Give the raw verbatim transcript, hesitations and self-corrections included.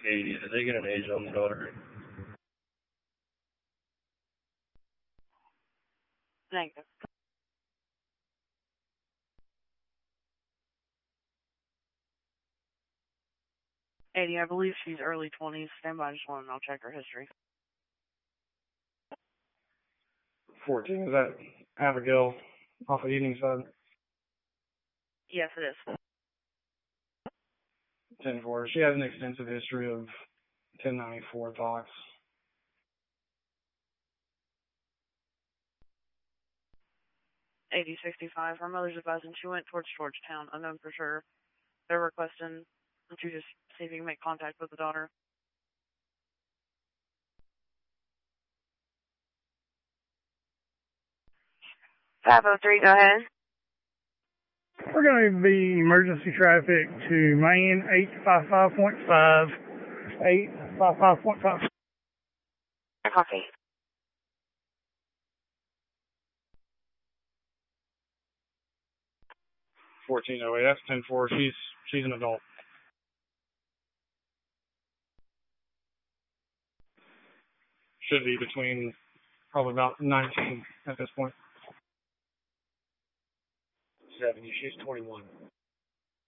eighty. Did they get an age on the daughter? Negative. eighty, I believe she's early twenties. Stand by just one and I'll check her history. fourteen, is that Abigail off of Evening Side? Yes, it is. ten four. She has an extensive history of ten ninety-four thoughts. eighty sixty-five. Her mother's advising she went towards Georgetown, unknown for sure. They're requesting that you just see if you can make contact with the daughter. five oh three, go ahead. We're going to be emergency traffic to Main eight five five point five, eight five five point five. Copy. fourteen oh eight, that's ten four. She's, she's an adult. Should be between probably about nineteen at this point. seventy. She's twenty-one.